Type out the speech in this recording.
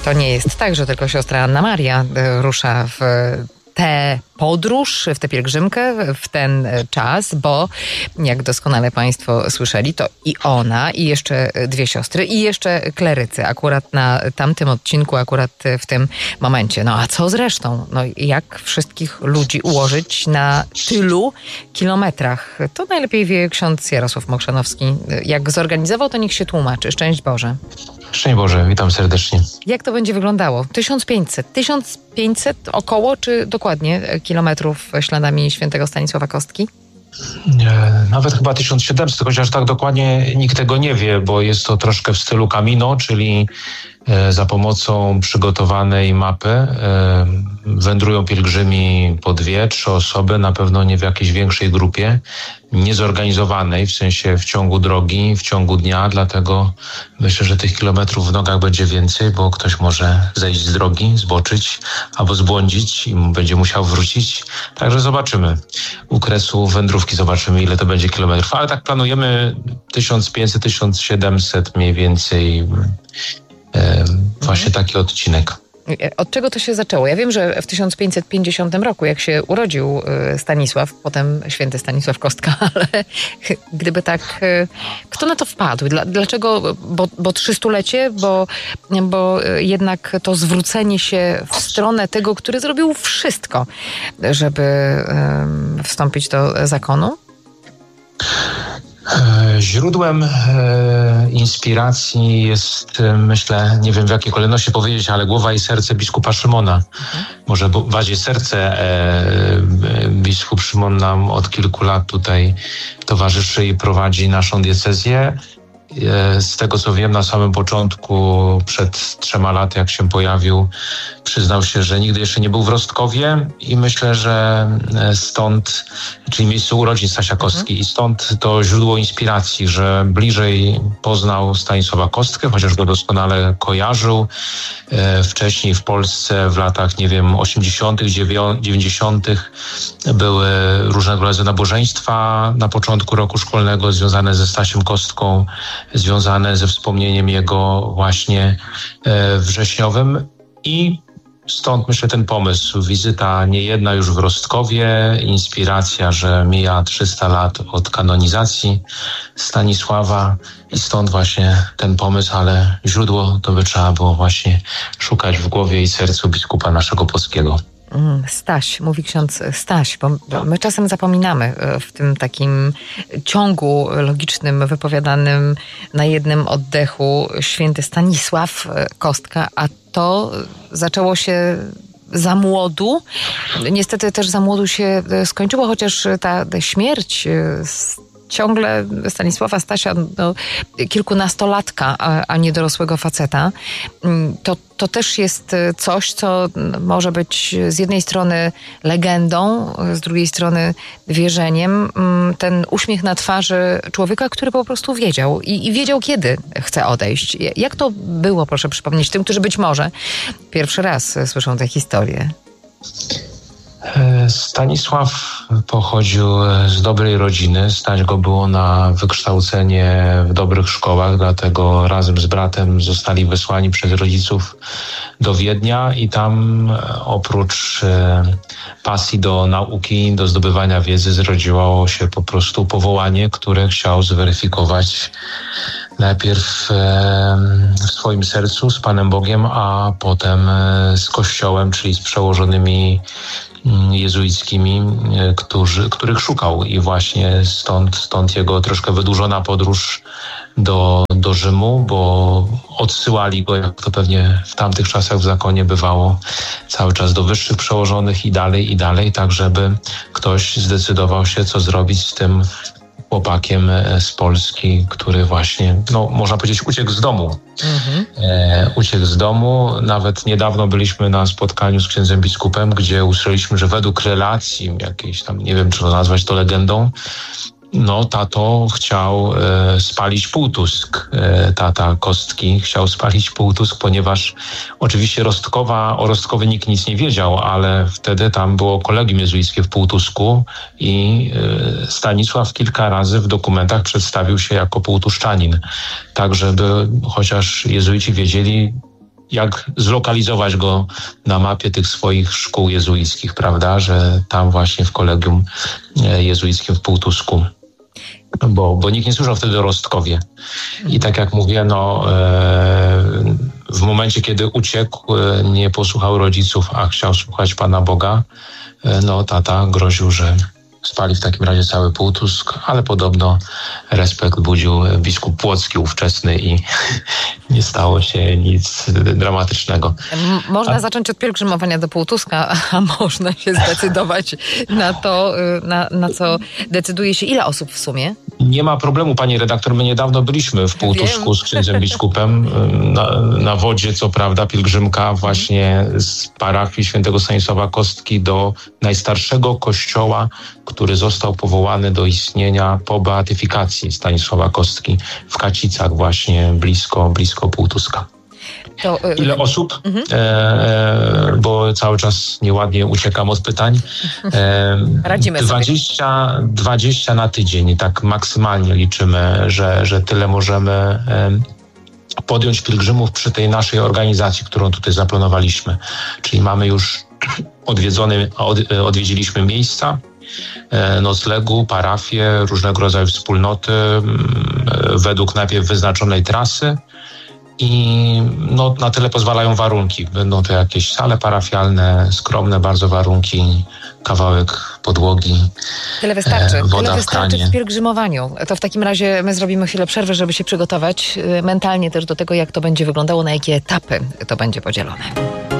To nie jest tak, że tylko siostra Anna Maria rusza w tę podróż, w tę pielgrzymkę, w ten czas, bo jak doskonale Państwo słyszeli, to i ona, i jeszcze dwie siostry, i jeszcze klerycy, akurat na tamtym odcinku, akurat w tym momencie. No a co z resztą? No jak wszystkich ludzi ułożyć na tylu kilometrach? To najlepiej wie ksiądz Jarosław Mokrzanowski. Jak zorganizował, to niech się tłumaczy. Szczęść Boże. Szczęść Boże, witam serdecznie. Jak to będzie wyglądało? 1500 około, czy dokładnie kilometrów śladami świętego Stanisława Kostki? Nawet chyba 1700, chociaż tak dokładnie nikt tego nie wie, bo jest to troszkę w stylu Camino, czyli za pomocą przygotowanej mapy wędrują pielgrzymi po 2-3 osoby, na pewno nie w jakiejś większej grupie, niezorganizowanej, w sensie w ciągu drogi, w ciągu dnia, dlatego myślę, że tych kilometrów w nogach będzie więcej, bo ktoś może zejść z drogi, zboczyć albo zbłądzić i będzie musiał wrócić. Także zobaczymy. U kresu wędrówki zobaczymy, ile to będzie kilometrów, ale tak planujemy 1500-1700 mniej więcej. Właśnie taki odcinek. Od czego to się zaczęło? Ja wiem, że w 1550 roku, jak się urodził Stanisław, potem święty Stanisław Kostka, ale gdyby tak, kto na to wpadł? Dlaczego? Bo 300-lecie? Bo jednak to zwrócenie się w stronę tego, który zrobił wszystko, żeby wstąpić do zakonu? Źródłem inspiracji jest, myślę, nie wiem w jakiej kolejności powiedzieć, ale głowa i serce biskupa Szymona. Może bardziej serce. Biskup Szymon nam od kilku lat tutaj towarzyszy i prowadzi naszą diecezję. Z tego co wiem, na samym początku, przed 3 laty, jak się pojawił, przyznał się, że nigdy jeszcze nie był w Rostkowie i myślę, że stąd, czyli miejsce urodzin Stasia Kostki, i stąd to źródło inspiracji, że bliżej poznał Stanisława Kostkę, chociaż go doskonale kojarzył. Wcześniej w Polsce w latach, 80., 90. były różnego rodzaju nabożeństwa na początku roku szkolnego związane ze Stasiem Kostką, związane ze wspomnieniem jego właśnie wrześniowym i stąd myślę ten pomysł. Wizyta niejedna już w Rostkowie, inspiracja, że mija 300 lat od kanonizacji Stanisława i stąd właśnie ten pomysł, ale źródło to by trzeba było właśnie szukać w głowie i sercu biskupa naszego polskiego. Staś, mówi ksiądz Staś, bo my czasem zapominamy w tym takim ciągu logicznym, wypowiadanym na jednym oddechu święty Stanisław Kostka, a to zaczęło się za młodu. Niestety też za młodu się skończyło, chociaż ta śmierć ciągle Stanisława Stasia, kilkunastolatka, a nie dorosłego faceta, to też jest coś, co może być z jednej strony legendą, z drugiej strony wierzeniem. Ten uśmiech na twarzy człowieka, który po prostu wiedział i wiedział, kiedy chce odejść. Jak to było, proszę przypomnieć tym, którzy być może pierwszy raz słyszą tę historię? Stanisław pochodził z dobrej rodziny. Stać go było na wykształcenie w dobrych szkołach, dlatego razem z bratem zostali wysłani przez rodziców do Wiednia i tam oprócz pasji do nauki, do zdobywania wiedzy zrodziło się po prostu powołanie, które chciał zweryfikować najpierw w swoim sercu z Panem Bogiem, a potem z Kościołem, czyli z przełożonymi jezuickimi, których szukał i właśnie stąd jego troszkę wydłużona podróż do Rzymu, bo odsyłali go, jak to pewnie w tamtych czasach w zakonie bywało, cały czas do wyższych przełożonych i dalej, tak żeby ktoś zdecydował się, co zrobić z tym chłopakiem z Polski, który właśnie, można powiedzieć, uciekł z domu. Uciekł z domu. Nawet niedawno byliśmy na spotkaniu z księdzem biskupem, gdzie usłyszeliśmy, że według relacji jakiejś tam, nie wiem, czy to nazwać to legendą, tato chciał spalić Półtusk. Tata Kostki chciał spalić Półtusk, ponieważ oczywiście o Rostkowie nikt nic nie wiedział, ale wtedy tam było kolegium jezuickie w Półtusku i Stanisław kilka razy w dokumentach przedstawił się jako półtuszczanin. Tak, żeby chociaż jezuici wiedzieli, jak zlokalizować go na mapie tych swoich szkół jezuickich, prawda, że tam właśnie w kolegium jezuickim w Półtusku, bo nikt nie słyszał wtedy o Rostkowie. I tak jak mówię, w momencie, kiedy uciekł, nie posłuchał rodziców, a chciał słuchać Pana Boga, tata groził, że spali w takim razie cały Półtusk, ale podobno respekt budził biskup Płocki ówczesny i nie stało się nic dramatycznego. Można zacząć od pielgrzymowania do Półtuska, a można się zdecydować na to, na co decyduje się. Ile osób w sumie? Nie ma problemu, pani redaktor. My niedawno byliśmy w Półtusku z księdzem biskupem na wodzie, co prawda, pielgrzymka właśnie z parafii świętego Stanisława Kostki do najstarszego kościoła, który został powołany do istnienia po beatyfikacji Stanisława Kostki w Kacicach właśnie blisko Półtuska. Ile osób? Bo cały czas nieładnie uciekam od pytań. Radzimy 20 na tydzień, tak maksymalnie liczymy, że tyle możemy podjąć pielgrzymów przy tej naszej organizacji, którą tutaj zaplanowaliśmy. Czyli mamy już odwiedziliśmy miejsca noclegu, parafie, różnego rodzaju wspólnoty według najpierw wyznaczonej trasy i na tyle pozwalają warunki. Będą to jakieś sale parafialne, skromne bardzo warunki, kawałek podłogi, Tyle wystarczy. woda Tyle w wystarczy kranie. w pielgrzymowaniu. To w takim razie my zrobimy chwilę przerwy, żeby się przygotować mentalnie też do tego, jak to będzie wyglądało, na jakie etapy to będzie podzielone.